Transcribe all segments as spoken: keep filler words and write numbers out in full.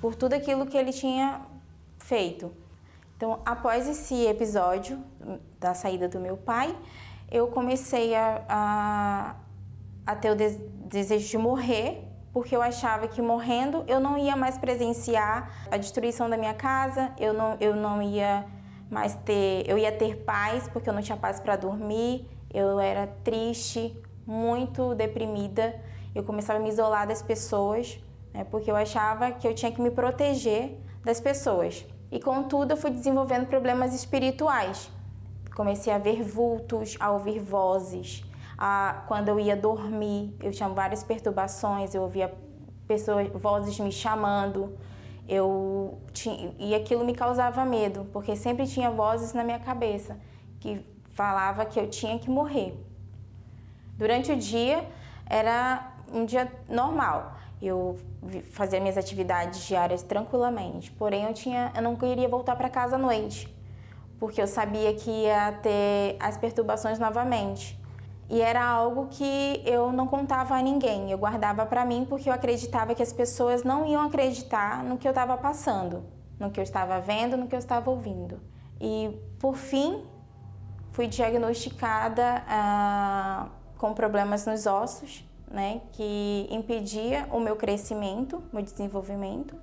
por tudo aquilo que ele tinha feito. Então, após esse episódio da saída do meu pai, eu comecei a, a, a ter o de, desejo de morrer, porque eu achava que morrendo eu não ia mais presenciar a destruição da minha casa, eu não, eu não ia mais ter, eu ia ter paz, porque eu não tinha paz para dormir, eu era triste, muito deprimida, eu começava a me isolar das pessoas, né, porque eu achava que eu tinha que me proteger das pessoas. E contudo eu fui desenvolvendo problemas espirituais. Comecei a ver vultos, a ouvir vozes. A, quando eu ia dormir, eu tinha várias perturbações, eu ouvia pessoas, vozes me chamando. Eu tinha, e aquilo me causava medo, porque sempre tinha vozes na minha cabeça que falava que eu tinha que morrer. Durante o dia era um dia normal. Eu fazia minhas atividades diárias tranquilamente, porém eu, tinha, eu não queria voltar para casa à noite, porque eu sabia que ia ter as perturbações novamente. E era algo que eu não contava a ninguém, eu guardava para mim porque eu acreditava que as pessoas não iam acreditar no que eu estava passando, no que eu estava vendo, no que eu estava ouvindo. E por fim, fui diagnosticada ah, com problemas nos ossos, né, que impedia o meu crescimento, meu desenvolvimento,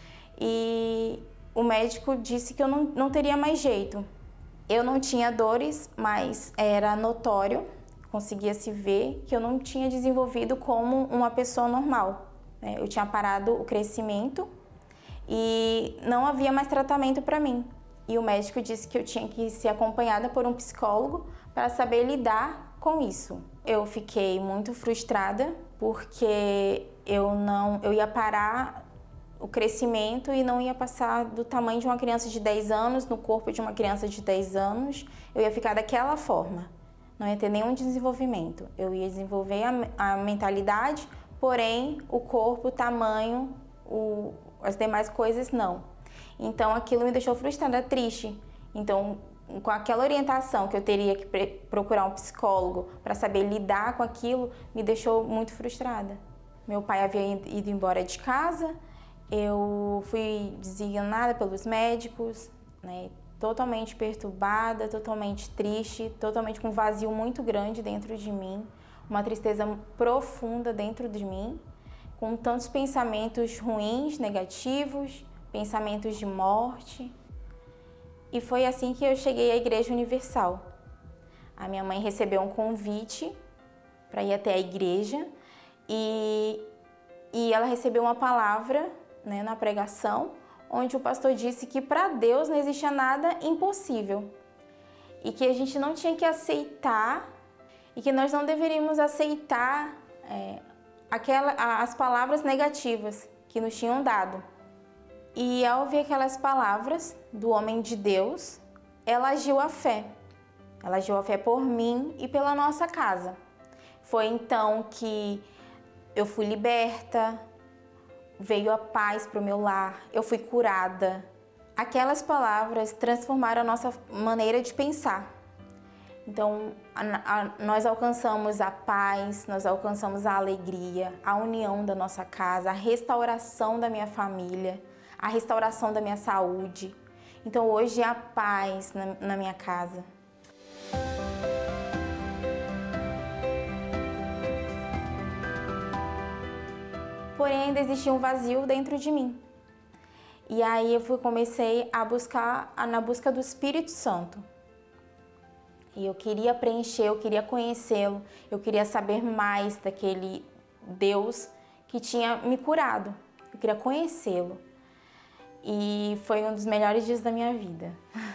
e o médico disse que eu não, não teria mais jeito. Eu não tinha dores, mas era notório, conseguia se ver que eu não tinha desenvolvido como uma pessoa normal, né? Eu tinha parado o crescimento e não havia mais tratamento para mim. E o médico disse que eu tinha que ser acompanhada por um psicólogo para saber lidar com isso. Eu fiquei muito frustrada porque eu não, eu ia parar o crescimento e não ia passar do tamanho de uma criança de dez anos no corpo de uma criança de dez anos. Eu ia ficar daquela forma, não ia ter nenhum desenvolvimento. Eu ia desenvolver a, a mentalidade, porém o corpo, o tamanho, o, as demais coisas não. Então aquilo me deixou frustrada, triste. Então, com aquela orientação que eu teria que procurar um psicólogo para saber lidar com aquilo, me deixou muito frustrada. Meu pai havia ido embora de casa, eu fui designada pelos médicos, né, totalmente perturbada, totalmente triste, totalmente com um vazio muito grande dentro de mim, uma tristeza profunda dentro de mim, com tantos pensamentos ruins, negativos, pensamentos de morte. E foi assim que eu cheguei à Igreja Universal. A minha mãe recebeu um convite para ir até a igreja e, e ela recebeu uma palavra, né, na pregação, onde o pastor disse que para Deus não existia nada impossível e que a gente não tinha que aceitar e que nós não deveríamos aceitar é, aquela, as palavras negativas que nos tinham dado. E ao ouvir aquelas palavras do homem de Deus, ela agiu a fé. Ela agiu a fé por mim e pela nossa casa. Foi então que eu fui liberta, veio a paz para o meu lar, eu fui curada. Aquelas palavras transformaram a nossa maneira de pensar. Então, a, a, nós alcançamos a paz, nós alcançamos a alegria, a união da nossa casa, a restauração da minha família, a restauração da minha saúde. Então hoje há paz na, na minha casa. Porém ainda existia um vazio dentro de mim. E aí eu fui, comecei a buscar, a, na busca do Espírito Santo. E eu queria preencher, eu queria conhecê-lo, eu queria saber mais daquele Deus que tinha me curado. Eu queria conhecê-lo. E foi um dos melhores dias da minha vida.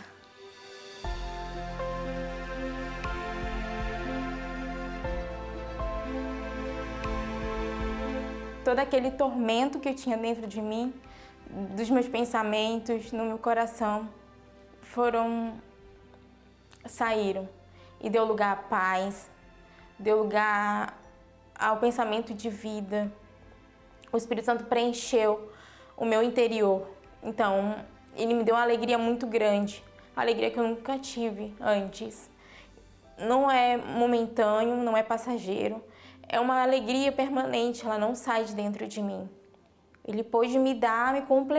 Todo aquele tormento que eu tinha dentro de mim, dos meus pensamentos, no meu coração, foram, saíram. E deu lugar à paz, deu lugar ao pensamento de vida. O Espírito Santo preencheu o meu interior. Então, ele me deu uma alegria muito grande, uma alegria que eu nunca tive antes. Não é momentâneo, não é passageiro, é uma alegria permanente, ela não sai de dentro de mim. Ele pôde me dar, me completar.